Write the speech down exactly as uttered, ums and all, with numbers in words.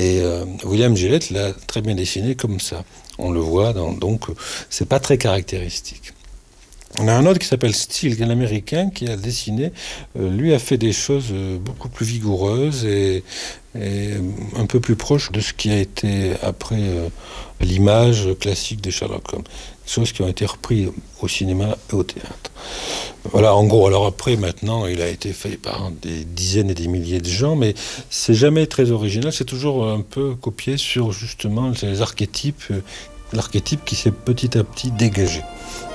Et euh, William Gillette l'a très bien dessiné comme ça. On le voit, dans, donc c'est pas très caractéristique. On a un autre qui s'appelle Steele, qui est un Américain, qui a dessiné. Euh, lui a fait des choses euh, beaucoup plus vigoureuses et, et un peu plus proches de ce qui a été après euh, l'image classique de Sherlock Holmes. Des choses qui ont été reprises au cinéma et au théâtre. Voilà, en gros. Alors après, maintenant, il a été fait par des dizaines et des milliers de gens, mais c'est jamais très original. C'est toujours un peu copié sur justement les archétypes, euh, l'archétype qui s'est petit à petit dégagé.